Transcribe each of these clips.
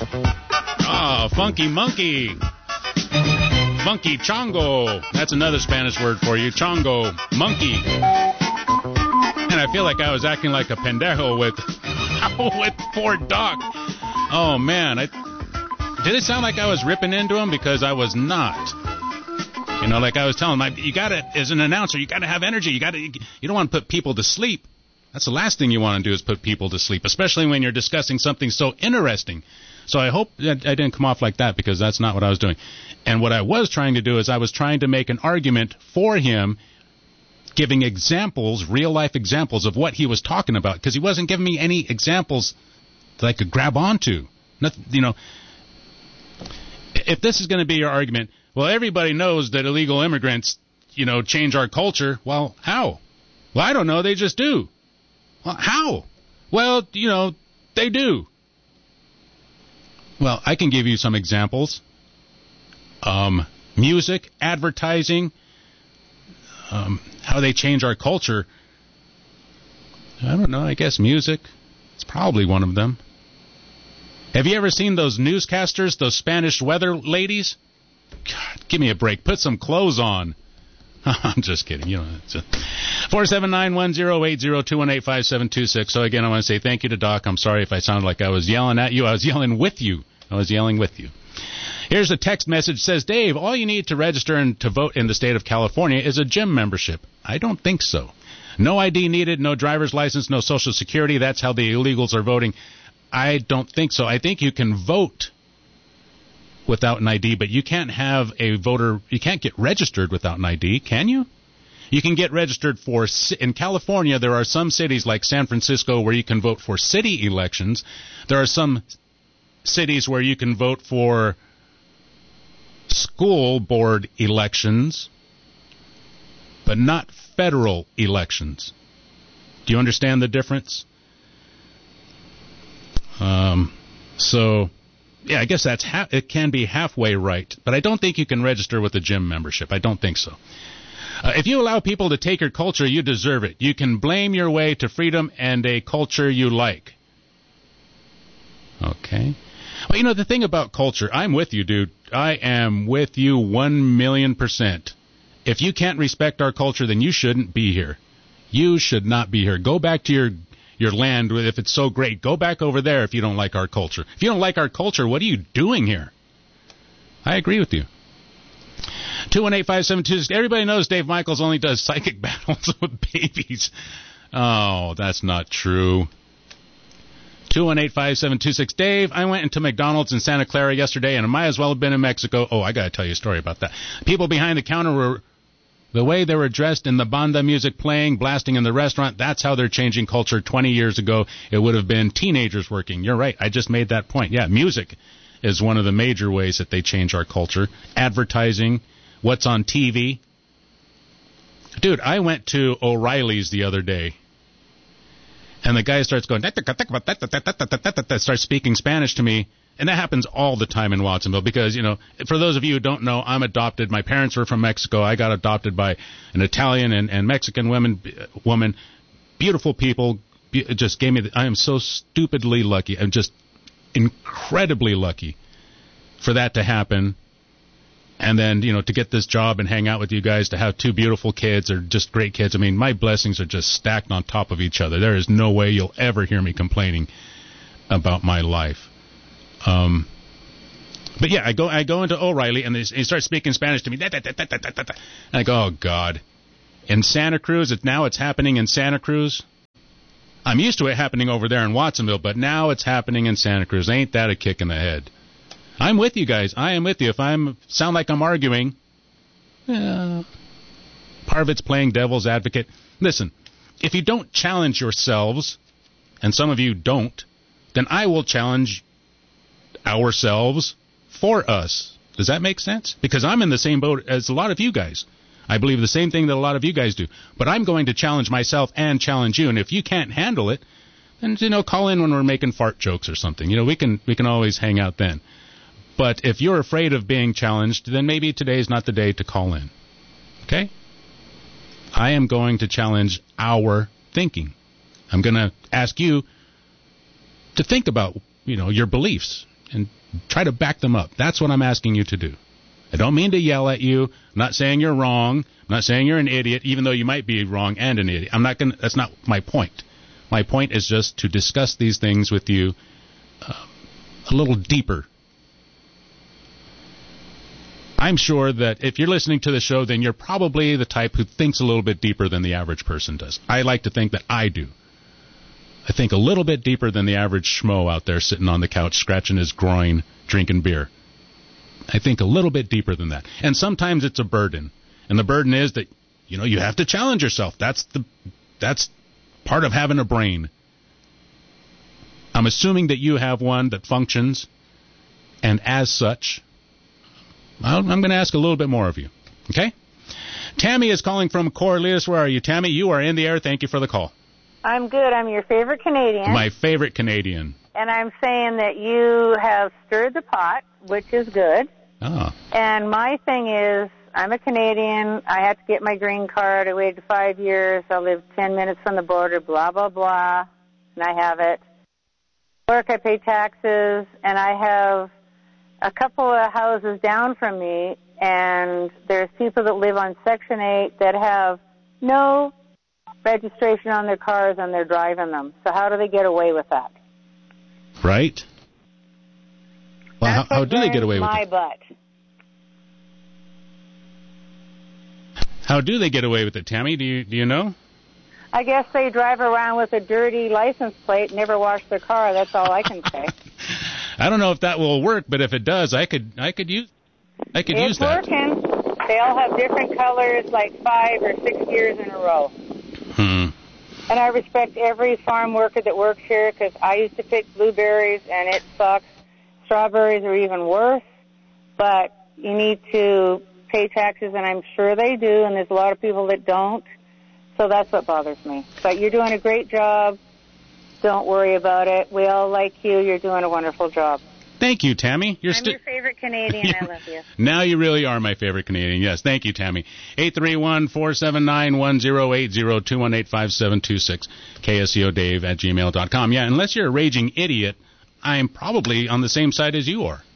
Ah, funky monkey. Funky chongo. That's another Spanish word for you. Chongo. Monkey. And I feel like I was acting like a pendejo with poor Doc. Oh, man. Did it sound like I was ripping into him? Because I was not. You know, like I was telling him, you gotta, as an announcer, you gotta have energy. You don't want to put people to sleep. That's the last thing you want to do is put people to sleep, especially when you're discussing something so interesting. So I hope that I didn't come off like that, because that's not what I was doing. And what I was trying to do is I was trying to make an argument for him, giving examples, real-life examples of what he was talking about, because he wasn't giving me any examples that I could grab onto. Nothing, you know, if this is going to be your argument, well, everybody knows that illegal immigrants, you know, change our culture. Well, how? Well, I don't know. They just do. Well, how? Well, you know, they do. Well, I can give you some examples. Music, advertising, how they change our culture. I don't know. I guess music. It's probably one of them. Have you ever seen those newscasters, those Spanish weather ladies? God, give me a break. Put some clothes on. I'm just kidding. You know, 479-1080-218-5726. So again, I want to say thank you to Doc. I'm sorry if I sounded like I was yelling at you. I was yelling with you. Here's a text message. It says, Dave, all you need to register and to vote in the state of California is a gym membership. I don't think so. No ID needed, no driver's license, no Social Security. That's how the illegals are voting. I don't think so. I think you can vote without an ID, but you can't have a voter, you can't get registered without an ID, can you? You can get registered for, in California, there are some cities like San Francisco where you can vote for city elections. There are some cities where you can vote for school board elections, but not federal elections. Do you understand the difference? So, yeah, I guess it can be halfway right, but I don't think you can register with a gym membership. I don't think so. If you allow people to take your culture, you deserve it. You can blame your way to freedom and a culture you like. Okay. Well, you know, the thing about culture, I'm with you, dude. I am with you 1,000,000%. If you can't respect our culture, then you shouldn't be here. You should not be here. Go back to your land if it's so great. Go back over there if you don't like our culture. If you don't like our culture, what are you doing here? I agree with you. 218-572. Everybody knows Dave Michaels only does psychic battles with babies. Oh, that's not true. 218-5726. Dave, I went into McDonald's in Santa Clara yesterday, and I might as well have been in Mexico. Oh, I got to tell you a story about that. People behind the counter were, the way they were dressed in the banda music playing, blasting in the restaurant, that's how they're changing culture. 20 years ago, it would have been teenagers working. You're right. I just made that point. Yeah, music is one of the major ways that they change our culture. Advertising, what's on TV. Dude, I went to O'Reilly's the other day, and the guy starts going, starts speaking Spanish to me, and that happens all the time in Watsonville because, you know, for those of you who don't know, I'm adopted. My parents were from Mexico. I got adopted by an Italian and Mexican woman, beautiful people, just gave me, I am so stupidly lucky. I'm just incredibly lucky for that to happen. And then, you know, to get this job and hang out with you guys, to have two beautiful kids or just great kids. I mean, my blessings are just stacked on top of each other. There is no way you'll ever hear me complaining about my life. But yeah, I go into O'Reilly and he starts speaking Spanish to me. And I go, oh God. In Santa Cruz, it's happening in Santa Cruz. I'm used to it happening over there in Watsonville, but now it's happening in Santa Cruz. Ain't that a kick in the head? I'm with you guys. I am with you. If I sound like I'm arguing, part of it's playing devil's advocate. Listen, if you don't challenge yourselves, and some of you don't, then I will challenge ourselves for us. Does that make sense? Because I'm in the same boat as a lot of you guys. I believe the same thing that a lot of you guys do. But I'm going to challenge myself and challenge you. And if you can't handle it, then, you know, call in when we're making fart jokes or something. You know, we can always hang out then. But if you're afraid of being challenged, then maybe today's not the day to call in. Okay? I am going to challenge our thinking. I'm going to ask you to think about, you know, your beliefs. and try to back them up. That's what I'm asking you to do. I don't mean to yell at you. I'm not saying you're wrong. I'm not saying you're an idiot, even though you might be wrong and an idiot. That's not my point. My point is just to discuss these things with you a little deeper. I'm sure that if you're listening to the show, then you're probably the type who thinks a little bit deeper than the average person does. I like to think that I do. I think a little bit deeper than the average schmo out there sitting on the couch, scratching his groin, drinking beer. I think a little bit deeper than that. And sometimes it's a burden. And the burden is that, you have to challenge yourself. That's part of having a brain. I'm assuming that you have one that functions, and as such, I'm going to ask a little bit more of you. Okay? Tammy is calling from Corliss. Where are you, Tammy? You are in the air. Thank you for the call. I'm good. I'm your favorite Canadian. My favorite Canadian. And I'm saying that you have stirred the pot, which is good. Oh. And my thing is, I'm a Canadian. I had to get my green card. I waited 5 years. I lived 10 minutes from the border, blah, blah, blah. And I have it. Work, I pay taxes, and I have a couple of houses down from me, and there's people that live on Section 8 that have no registration on their cars and they're driving them. So how do they get away with that? Right. Well, how do they get away with it? My butt. How do they get away with it, Tammy? Do you know? I guess they drive around with a dirty license plate, never wash their car. That's all I can say. I don't know if that will work, but if it does, I could use that. It's working. They all have different colors, like 5 or 6 years in a row. And I respect every farm worker that works here because I used to pick blueberries, and it sucks. Strawberries are even worse. But you need to pay taxes, and I'm sure they do, and there's a lot of people that don't. So that's what bothers me. But you're doing a great job. Don't worry about it. We all like you. You're doing a wonderful job. Thank you, Tammy. I'm your favorite Canadian. I love you. Now you really are my favorite Canadian. Yes, thank you, Tammy. 831-479-1080, 218-5726, kscodave@gmail.com. Yeah, unless you're a raging idiot, I'm probably on the same side as you are.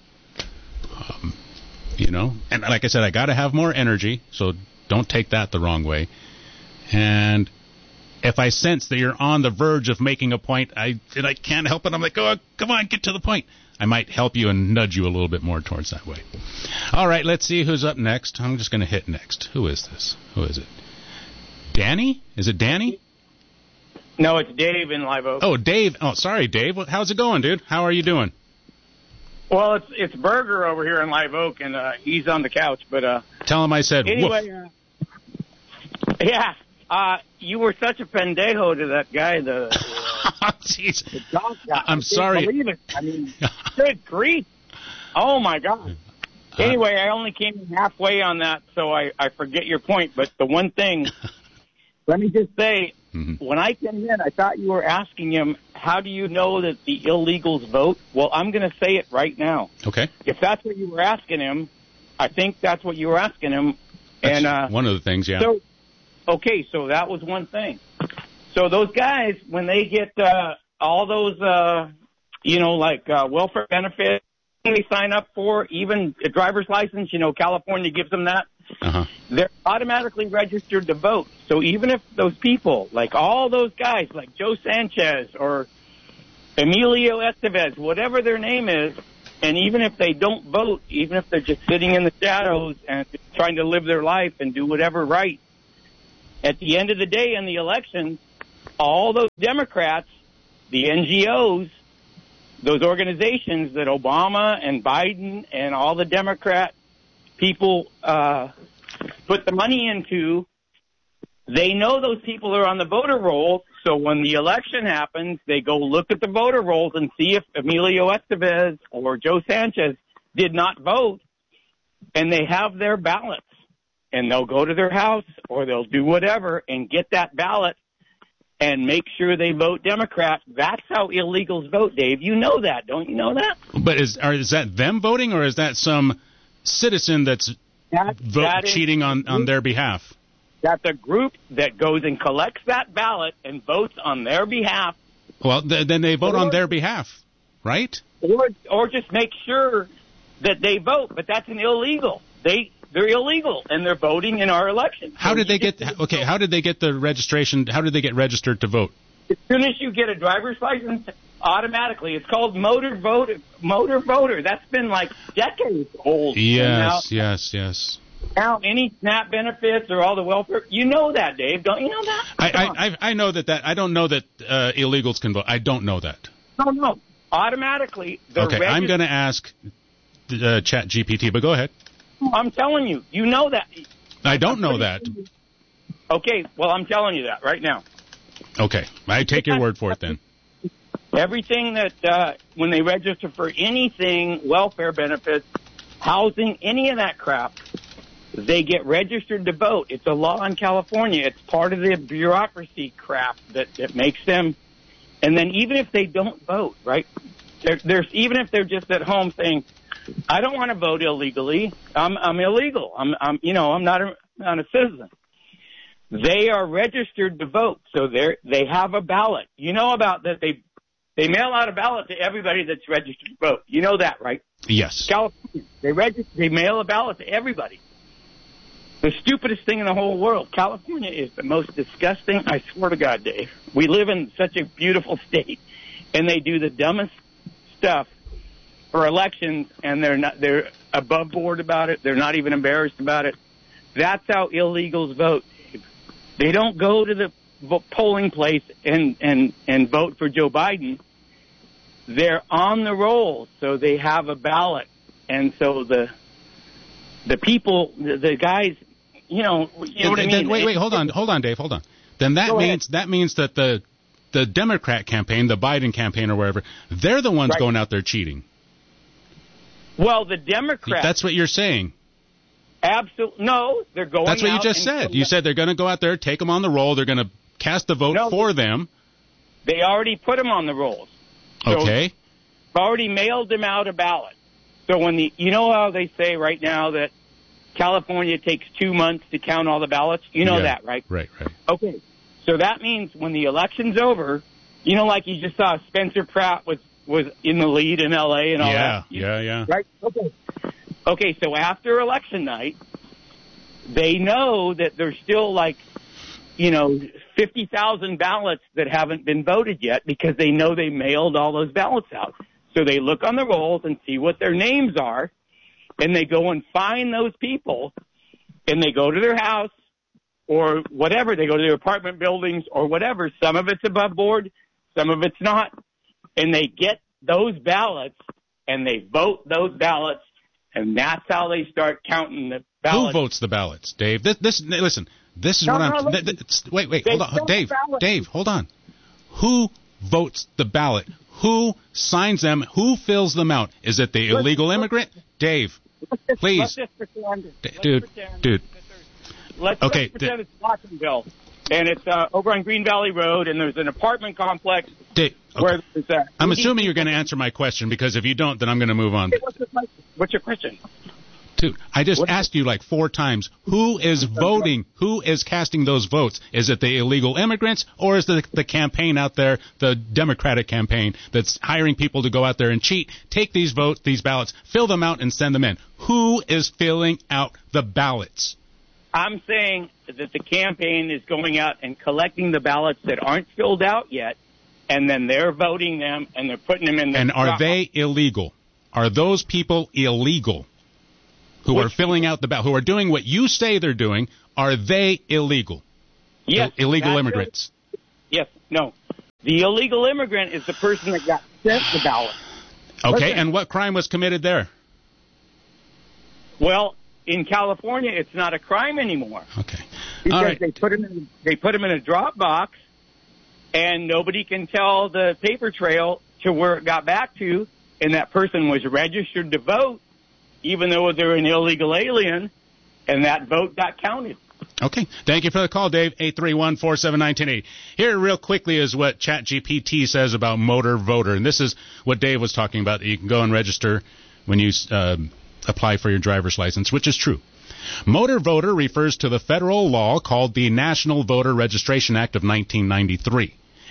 And like I said, I got to have more energy, so don't take that the wrong way. And if I sense that you're on the verge of making a point, I can't help it. I'm like, oh, come on, get to the point. I might help you and nudge you a little bit more towards that way. All right, let's see who's up next. I'm just going to hit next. Who is this? Who is it? Danny? Is it Danny? No, it's Dave in Live Oak. Oh, Dave. Oh, sorry, Dave. How's it going, dude? How are you doing? Well, it's Berger over here in Live Oak, and he's on the couch. But tell him I said anyway. Yeah. You were such a pendejo to that guy, the dog guy. I'm sorry. Believe it. I mean, good grief. Oh, my God. Anyway, I only came halfway on that, so I forget your point. But the one thing, let me just say, when I came in, I thought you were asking him, how do you know that the illegals vote? Well, I'm going to say it right now. Okay. If that's what you were asking him, I think that's what you were asking him. That's and one of the things, yeah. So, okay, so that was one thing. So those guys, when they get all those, welfare benefits they sign up for, even a driver's license, California gives them that, they're automatically registered to vote. So even if those people, like all those guys, like Joe Sanchez or Emilio Estevez, whatever their name is, and even if they don't vote, even if they're just sitting in the shadows and trying to live their life and do whatever right, at the end of the day in the election, all those Democrats, the NGOs, those organizations that Obama and Biden and all the Democrat people put the money into, they know those people are on the voter roll. So when the election happens, they go look at the voter rolls and see if Emilio Estevez or Joe Sanchez did not vote, and they have their ballots. And they'll go to their house or they'll do whatever and get that ballot and make sure they vote Democrat. That's how illegals vote, Dave. You know that. Don't you know that? But is that them voting, or is that some citizen that's cheating on their behalf? That's a group that goes and collects that ballot and votes on their behalf. Well, then they vote on their behalf, right? or just make sure that they vote. But that's an illegal. They're illegal, and they're voting in our election. How did they get the registration? How did they get registered to vote? As soon as you get a driver's license, automatically, it's called motor voter. That's been like decades old. Yes. Now, any SNAP benefits or all the welfare, you know that, Dave. Don't you know that? I know that. I don't know that illegals can vote. I don't know that. No. Automatically, okay, I'm going to ask ChatGPT, but go ahead. I'm telling you, you know that. I don't know that. Okay, well, I'm telling you that right now. Okay, I take your word for it then. Everything that, when they register for anything, welfare benefits, housing, any of that crap, they get registered to vote. It's a law in California. It's part of the bureaucracy crap that makes them. And then even if they don't vote, right, there's even if they're just at home saying, I don't want to vote illegally. I'm illegal. I'm not a citizen. They are registered to vote, so they have a ballot. You know about that? They mail out a ballot to everybody that's registered to vote. You know that, right? Yes. California, they mail a ballot to everybody. The stupidest thing in the whole world. California is the most disgusting. I swear to God, Dave. We live in such a beautiful state, and they do the dumbest stuff for elections, and they're above board about it. They're not even embarrassed about it. That's how illegals vote. They don't go to the polling place and vote for Joe Biden. They're on the roll, so they have a ballot, and so the people, the guys, you know what I mean. Wait, hold on, Dave, hold on. Then that means that the Democrat campaign, the Biden campaign, or wherever, they're the ones going out there cheating. Well, the Democrats. That's what you're saying. Absolutely. No, they're going out. That's what you just said. You said they're going to go out there, take them on the roll. They're going to cast the vote for them. They already put them on the rolls. So okay. They've already mailed them out a ballot. So you know how they say right now that California takes 2 months to count all the ballots? You know that, right? Right. Okay. So that means when the election's over, like you just saw Spencer Pratt was in the lead in L.A. and all that. Yeah. Right? Okay, so after election night, they know that there's still 50,000 ballots that haven't been voted yet because they know they mailed all those ballots out. So they look on the rolls and see what their names are, and they go and find those people, and they go to their house or whatever. They go to their apartment buildings or whatever. Some of it's above board, some of it's not. And they get those ballots, and they vote those ballots, and that's how they start counting the ballots. Who votes the ballots, Dave? Listen. This is what I'm. Wait, hold on, Dave, hold on. Who votes the ballot? Who signs them? Who fills them out? Is it the illegal immigrant? Dave, please. Let's just pretend. Dude. Let's pretend it's Watsonville, and it's over on Green Valley Road, and there's an apartment complex. Dave, where there's I'm assuming you're going to answer my question, because if you don't, then I'm going to move on. What's your question? Dude, I just asked you 4 times, who is voting? Who is casting those votes? Is it the illegal immigrants, or is it the campaign out there, the Democratic campaign, that's hiring people to go out there and cheat, take these votes, these ballots, fill them out, and send them in? Who is filling out the ballots? I'm saying that the campaign is going out and collecting the ballots that aren't filled out yet, and then they're voting them, and they're putting them in the... And are they illegal? Are those people illegal? Who are filling out the ballot, who are doing what you say they're doing, are they illegal? Yes. Illegal immigrants. Yes. No. The illegal immigrant is the person that got sent the ballot. Okay, and what crime was committed there? Well, in California, it's not a crime anymore. Okay. Because all right. they put them in a drop box, and nobody can tell the paper trail to where it got back to, and that person was registered to vote, even though they're an illegal alien, and that vote got counted. Okay. Thank you for the call, Dave. 831-479-1080. Here, real quickly, is what ChatGPT says about motor voter. And this is what Dave was talking about, that you can go and register when you apply for your driver's license, which is true. Motor voter refers to the federal law called the National Voter Registration Act of 1993.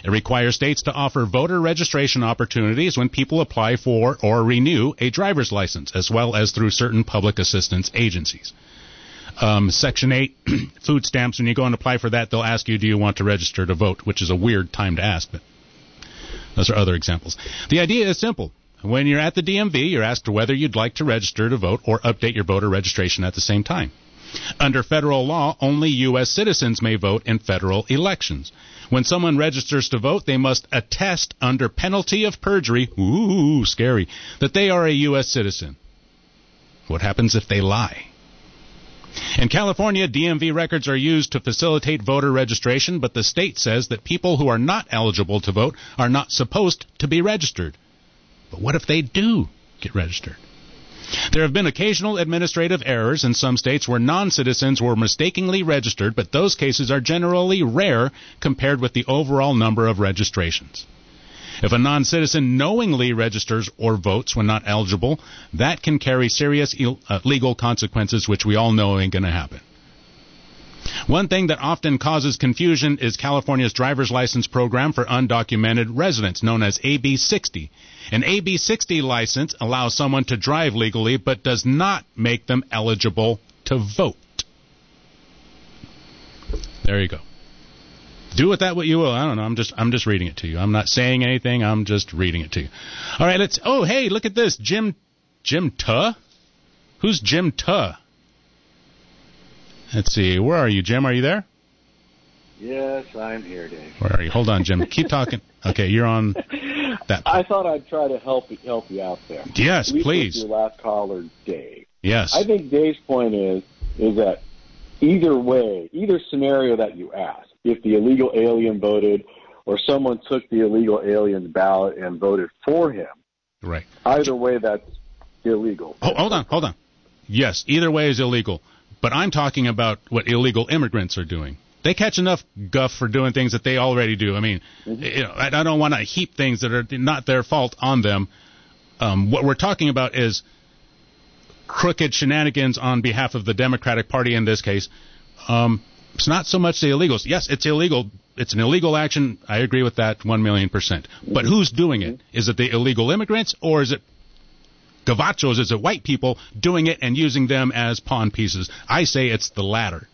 It requires states to offer voter registration opportunities when people apply for or renew a driver's license, as well as through certain public assistance agencies. Section 8, food stamps, when you go and apply for that, they'll ask you, do you want to register to vote, which is a weird time to ask, but those are other examples. The idea is simple. When you're at the DMV, you're asked whether you'd like to register to vote or update your voter registration at the same time. Under federal law, only U.S. citizens may vote in federal elections. When someone registers to vote, they must attest under penalty of perjury, ooh, scary, that they are a U.S. citizen. What happens if they lie? In California, DMV records are used to facilitate voter registration, but the state says that people who are not eligible to vote are not supposed to be registered. But what if they do get registered? There have been occasional administrative errors in some states where non-citizens were mistakenly registered, but those cases are generally rare compared with the overall number of registrations. If a non-citizen knowingly registers or votes when not eligible, that can carry serious legal consequences, which we all know ain't going to happen. One thing that often causes confusion is California's driver's license program for undocumented residents, known as AB 60. An AB 60 license allows someone to drive legally, but does not make them eligible to vote. There you go. Do with that what you will. I don't know. I'm just reading it to you. I'm not saying anything. I'm just reading it to you. All right. Hey, look at this. Jim Tuh? Who's Jim Tuh? Let's see. Where are you, Jim? Are you there? Yes, I'm here, Dave. Where are you? Hold on, Jim. Keep talking. Okay, you're on that. I thought I'd try to help you out there. Yes, please. Your last caller, Dave. Yes. I think Dave's point is that either way, either scenario that you ask, if the illegal alien voted or someone took the illegal alien's ballot and voted for him, right? Either way, that's illegal. Oh, hold on. Yes, either way is illegal. But I'm talking about what illegal immigrants are doing. They catch enough guff for doing things that they already do. I mean, I don't want to heap things that are not their fault on them. What we're talking about is crooked shenanigans on behalf of the Democratic Party in this case. It's not so much the illegals. Yes, it's illegal. It's an illegal action. I agree with that 1,000,000%. But who's doing it? Is it the illegal immigrants, or is it gavachos? Is it white people doing it and using them as pawn pieces? I say it's the latter.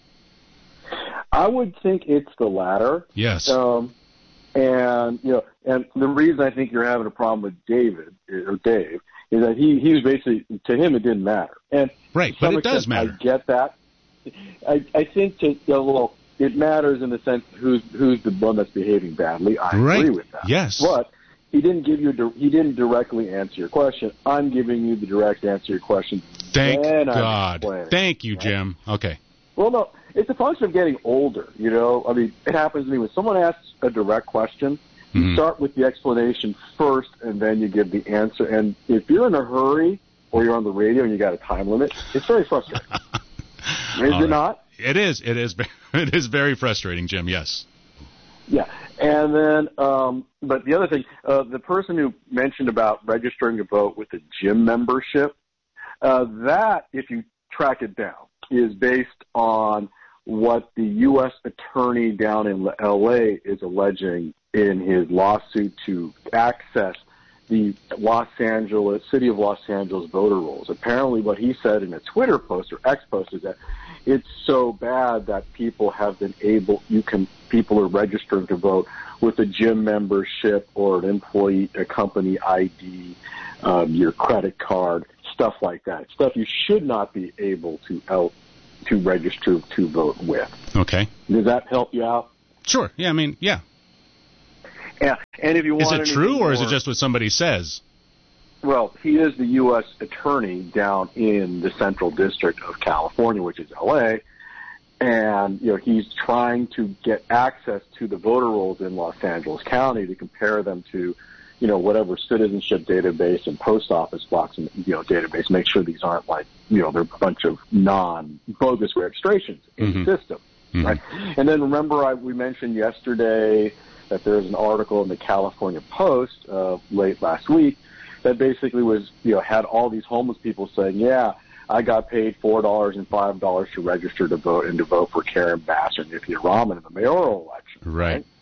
I would think it's the latter. Yes. And the reason I think you're having a problem with Dave is that he was basically, to him it didn't matter. And right, but it does matter. I get that. I think it matters in the sense who's the one that's behaving badly. I agree with that. Yes. But he didn't directly answer your question. I'm giving you the direct answer to your question. Thank God. Thank you, Jim. Okay. Well, no, it's a function of getting older, I mean, it happens to me when someone asks a direct question, you start with the explanation first, and then you give the answer. And if you're in a hurry or you're on the radio and you got a time limit, it's very frustrating. Is it not? It is. It is very frustrating, Jim. Yes. Yeah. And then, but the other thing, the person who mentioned about registering to vote with a gym membership, that, if you track it down, is based on what the U.S. attorney down in L.A. is alleging in his lawsuit to access the City of Los Angeles voter rolls. Apparently what he said in a Twitter post or X post is that it's so bad that people are registering to vote with a gym membership or a company ID, your credit card, stuff like that. Stuff you should not be able to register to vote with. Okay. Does that help you out? Sure. Yeah, I mean, yeah. Yeah, and if you want, is it true or is it just what somebody says? Well, he is the U.S. attorney down in the Central District of California, which is L.A., and he's trying to get access to the voter rolls in Los Angeles County to compare them to, whatever citizenship database and post office box and database. Make sure these aren't like they're a bunch of bogus registrations in the system, right? And then remember, we mentioned yesterday that there's an article in the California Post late last week that basically was, had all these homeless people saying, yeah, I got paid $4 and $5 to register to vote and to vote for Karen Bass or Nithya Raman in the mayoral election. Right.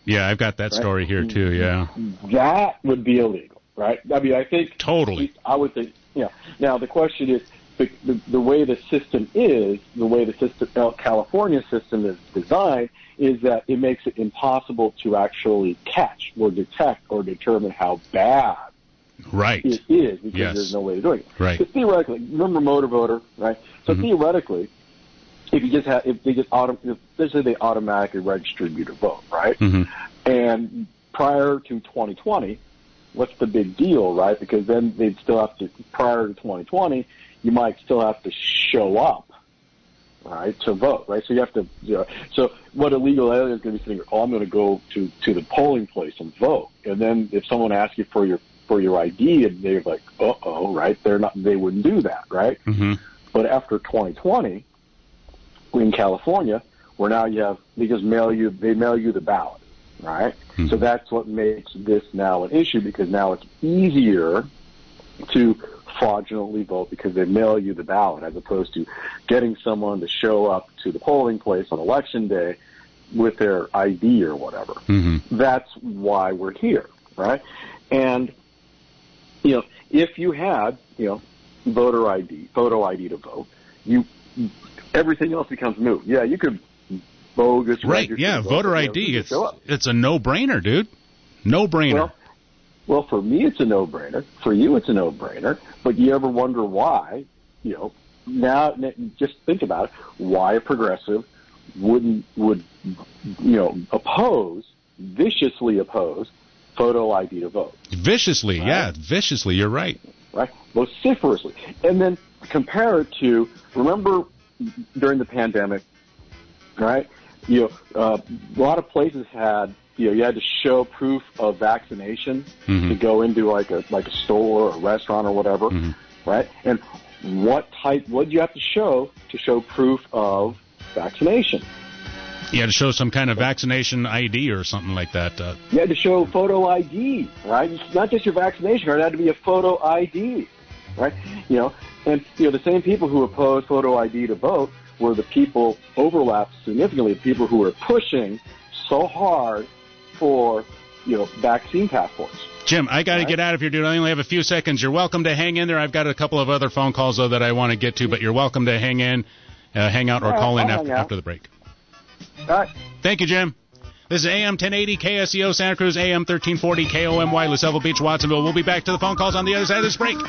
Yeah, I've got that story here too. Yeah, that would be illegal, right? I mean, I think totally. I would think. Yeah. Now the question is the way the system is, the way the California system is designed, is that it makes it impossible to actually catch or detect or determine how bad it is, because there's no way of doing it. Right. So theoretically, remember motor voter, right? So theoretically, if let's say they automatically registered you to vote, right? And prior to 2020, what's the big deal, right? Because then they'd still have to, prior to 2020, you might still have to show up, right, to vote, right? So you have to, so what a legal alien is going to be saying, I'm going to go to the polling place and vote. And then if someone asks you for your ID, and they're like, right? They wouldn't do that, right? But after 2020, in California, where now they mail you the ballot, right? So that's what makes this now an issue, because now it's easier to fraudulently vote because they mail you the ballot, as opposed to getting someone to show up to the polling place on election day with their ID or whatever. That's why we're here, right? And, if you had, photo ID to vote, everything else becomes moot. Yeah, you could bogus register. Right, yeah, voter ID, it's a no-brainer, dude. No-brainer. Well, for me, it's a no-brainer. For you, it's a no-brainer. But you ever wonder why, now just think about it, why a progressive would viciously oppose photo ID to vote. Viciously, right? Viciously, you're right. Right? Vociferously. And then compare it to, remember during the pandemic, right? A lot of places had, you had to show proof of vaccination to go into like a store or a restaurant or whatever, right? And what did you have to show proof of vaccination? You had to show some kind of vaccination ID or something like that. You had to show photo ID, right? It's not just your vaccination card; it had to be a photo ID, right? And the same people who opposed photo ID to vote were the people, overlapped significantly, the people who were pushing so hard for, vaccine passports. Jim, I got to get out of here, dude. I only have a few seconds. You're welcome to hang in there. I've got a couple of other phone calls, though, that I want to get to, but you're welcome to hang out, or call in after the break. All right. Thank you, Jim. This is AM 1080 KSEO Santa Cruz, AM 1340 KOMY LaSalle Beach, Watsonville. We'll be back to the phone calls on the other side of this break.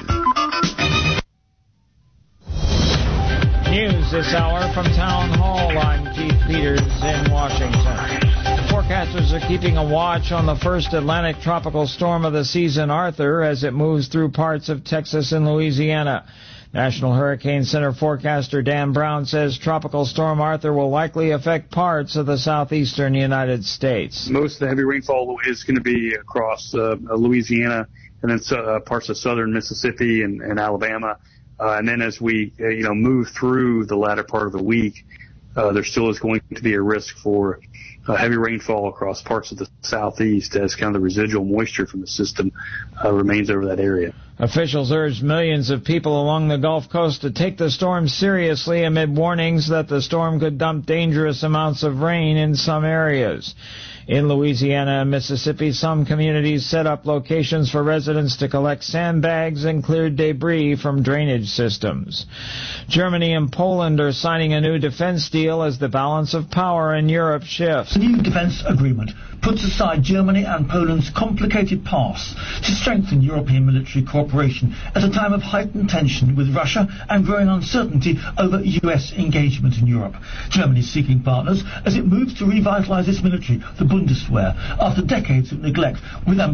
News this hour from Town Hall. I'm Keith Peters in Washington. Forecasters are keeping a watch on the first Atlantic tropical storm of the season, Arthur, as it moves through parts of Texas and Louisiana. National Hurricane Center forecaster Dan Brown says Tropical Storm Arthur will likely affect parts of the southeastern United States. Most of the heavy rainfall is going to be across Louisiana and then parts of southern Mississippi and Alabama. And then as we move through the latter part of the week, there still is going to be a risk for heavy rainfall across parts of the southeast as kind of the residual moisture from the system remains over that area. Officials urged millions of people along the Gulf Coast to take the storm seriously amid warnings that the storm could dump dangerous amounts of rain in some areas. In Louisiana and Mississippi, some communities set up locations for residents to collect sandbags and clear debris from drainage systems. Germany and Poland are signing a new defense deal as the balance of power in Europe shifts. The new defense agreement puts aside Germany and Poland's complicated past to strengthen European military cooperation at a time of heightened tension with Russia and growing uncertainty over U.S. engagement in Europe. Germany is seeking partners as it moves to revitalize its military, the Bundeswehr, after decades of neglect, with